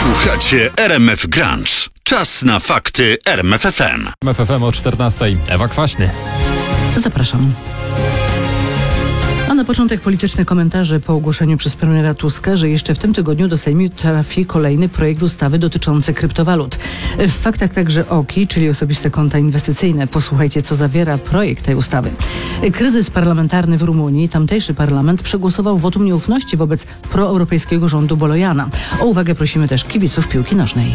Słuchacie RMF Grunge. Czas na fakty RMF FM. RMF FM o 14:00. Ewa Kwaśny. Zapraszam. A na początek polityczne komentarze po ogłoszeniu przez premiera Tuska, że jeszcze w tym tygodniu do Sejmu trafi kolejny projekt ustawy dotyczący kryptowalut. W faktach także OKI, czyli osobiste konta inwestycyjne. Posłuchajcie, co zawiera projekt tej ustawy. Kryzys parlamentarny w Rumunii. Tamtejszy parlament przegłosował wotum nieufności wobec proeuropejskiego rządu Bolojana. O uwagę prosimy też kibiców piłki nożnej.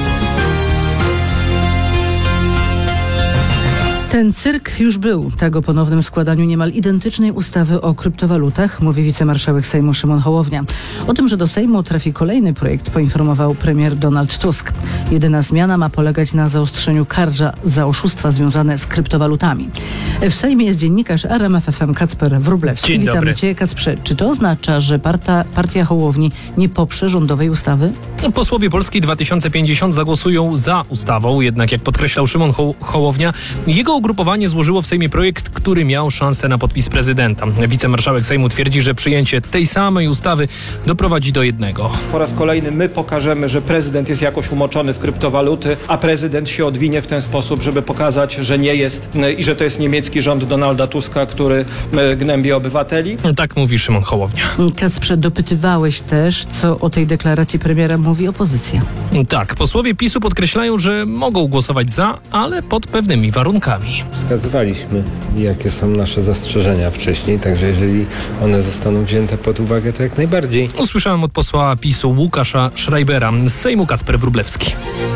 Ten cyrk już był, tak o ponownym składaniu niemal identycznej ustawy o kryptowalutach, mówi wicemarszałek Sejmu Szymon Hołownia. O tym, że do Sejmu trafi kolejny projekt, poinformował premier Donald Tusk. Jedyna zmiana ma polegać na zaostrzeniu kar za oszustwa związane z kryptowalutami. W Sejmie jest dziennikarz RMF FM Kacper Wróblewski. Dzień dobry. Witamy Cię, Kacprze. Czy to oznacza, że partia Hołowni nie poprze rządowej ustawy? Posłowie Polski 2050 zagłosują za ustawą, jednak jak podkreślał Szymon Hołownia, jego ugrupowanie złożyło w Sejmie projekt, który miał szansę na podpis prezydenta. Wicemarszałek Sejmu twierdzi, że przyjęcie tej samej ustawy doprowadzi do jednego. Po raz kolejny my pokażemy, że prezydent jest jakoś umoczony w kryptowaluty, a prezydent się odwinie w ten sposób, żeby pokazać, że nie jest i że to jest niemiecki rząd Donalda Tuska, który gnębi obywateli. Tak mówi Szymon Hołownia. Kacprze, dopytywałeś też, co o tej deklaracji premiera mówi opozycja. Tak, posłowie PiS-u podkreślają, że mogą głosować za, ale pod pewnymi warunkami. Wskazywaliśmy, jakie są nasze zastrzeżenia wcześniej, także jeżeli one zostaną wzięte pod uwagę, to jak najbardziej. Usłyszałem od posła PiS-u Łukasza Schreibera z Sejmu Kacper Wróblewski.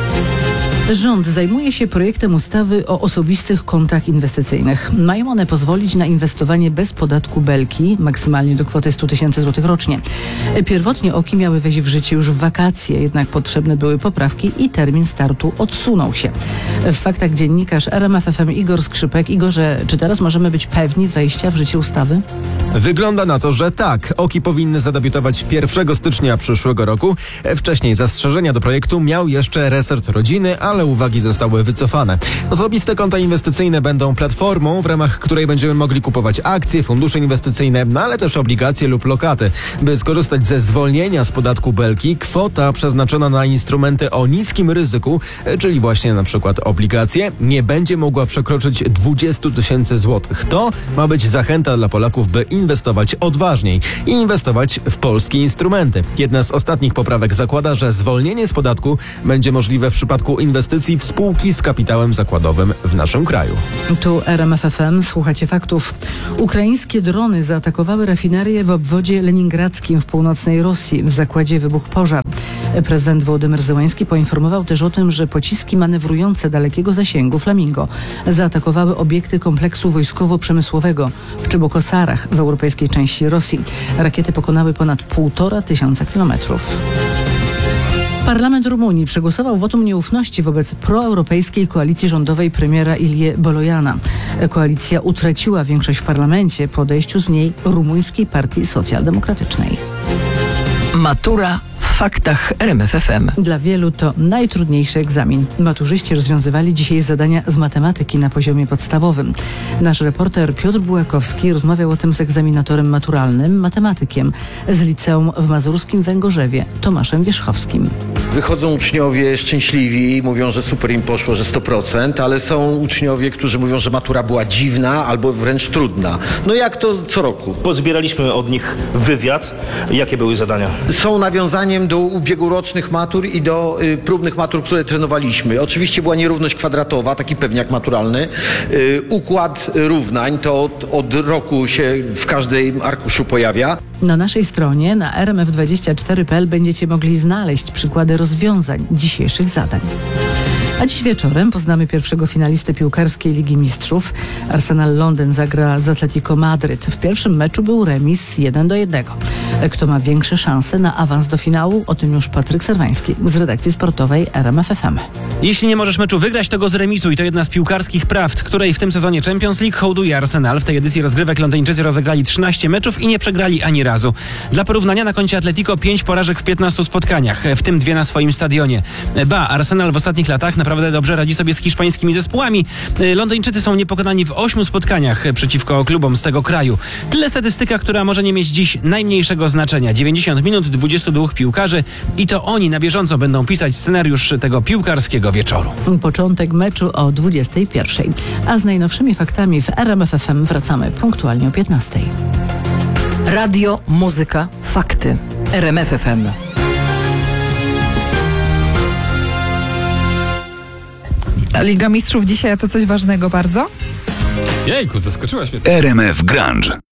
Rząd zajmuje się projektem ustawy o osobistych kontach inwestycyjnych. Mają one pozwolić na inwestowanie bez podatku belki, maksymalnie do kwoty 100 000 złotych rocznie. Pierwotnie OKI miały wejść w życie już w wakacje, jednak potrzebne były poprawki i termin startu odsunął się. W faktach dziennikarz RMF FM Igor Skrzypek. Igorze, czy teraz możemy być pewni wejścia w życie ustawy? Wygląda na to, że tak. OKI powinny zadebiutować 1 stycznia przyszłego roku. Wcześniej zastrzeżenia do projektu miał jeszcze resort rodziny, ale uwagi zostały wycofane. Osobiste konta inwestycyjne będą platformą, w ramach której będziemy mogli kupować akcje, fundusze inwestycyjne, ale też obligacje lub lokaty. By skorzystać ze zwolnienia z podatku belki, kwota przeznaczona na instrumenty o niskim ryzyku, czyli właśnie na przykład obligacje, nie będzie mogła przekroczyć 20 000 złotych. To ma być zachęta dla Polaków, by inwestować odważniej i inwestować w polskie instrumenty. Jedna z ostatnich poprawek zakłada, że zwolnienie z podatku będzie możliwe w przypadku inwestycji w spółki z kapitałem zakładowym w naszym kraju. Tu RMF FM, słuchacie faktów. Ukraińskie drony zaatakowały rafinerię w obwodzie leningradzkim w północnej Rosji. W zakładzie wybuchł pożar. Prezydent Wołodymyr Zełański poinformował też o tym, że pociski manewrujące dalekiego zasięgu Flamingo zaatakowały obiekty kompleksu wojskowo-przemysłowego w Czebokosarach w europejskiej części Rosji. Rakiety pokonały ponad 1500 kilometrów. Parlament Rumunii przegłosował wotum nieufności wobec proeuropejskiej koalicji rządowej premiera Ilie Bolojana. Koalicja utraciła większość w parlamencie po odejściu z niej rumuńskiej partii socjaldemokratycznej. Matura w faktach RMF FM. Dla wielu to najtrudniejszy egzamin. Maturzyści rozwiązywali dzisiaj zadania z matematyki na poziomie podstawowym. Nasz reporter Piotr Bułakowski rozmawiał o tym z egzaminatorem maturalnym, matematykiem z liceum w mazurskim Węgorzewie, Tomaszem Wierzchowskim. Wychodzą uczniowie szczęśliwi, mówią, że super im poszło, że 100%, ale są uczniowie, którzy mówią, że matura była dziwna albo wręcz trudna. No jak to co roku? Pozbieraliśmy od nich wywiad. Jakie były zadania? Są nawiązaniem do ubiegłorocznych matur i do próbnych matur, które trenowaliśmy. Oczywiście była nierówność kwadratowa, taki pewniak maturalny. Układ równań to od roku się w każdym arkuszu pojawia. Na naszej stronie na rmf24.pl będziecie mogli znaleźć przykłady rozwiązań dzisiejszych zadań. A dziś wieczorem poznamy pierwszego finalistę piłkarskiej Ligi Mistrzów. Arsenal Londyn zagra z Atletico Madryt. W pierwszym meczu był remis 1-1. Kto ma większe szanse na awans do finału? O tym już Patryk Serwański z redakcji sportowej RMF FM. Jeśli nie możesz meczu wygrać, to go zremisuj. To jedna z piłkarskich prawd, której w tym sezonie Champions League hołduje Arsenal. W tej edycji rozgrywek Londyńczycy rozegrali 13 meczów i nie przegrali ani razu. Dla porównania na koncie Atletico 5 porażek w 15 spotkaniach, w tym 2 na swoim stadionie. Arsenal w ostatnich latach na naprawdę dobrze radzi sobie z hiszpańskimi zespołami. Londyńczycy są niepokonani w 8 spotkaniach przeciwko klubom z tego kraju. Tyle statystyka, która może nie mieć dziś najmniejszego znaczenia. 90 minut, 22 piłkarzy i to oni na bieżąco będą pisać scenariusz tego piłkarskiego wieczoru. Początek meczu o 21:00. A z najnowszymi faktami w RMF FM wracamy punktualnie o 15:00. Radio, muzyka, fakty. RMF FM. Liga Mistrzów dzisiaj, a to coś ważnego bardzo? Jejku, zaskoczyłaś mnie. RMF Grunge.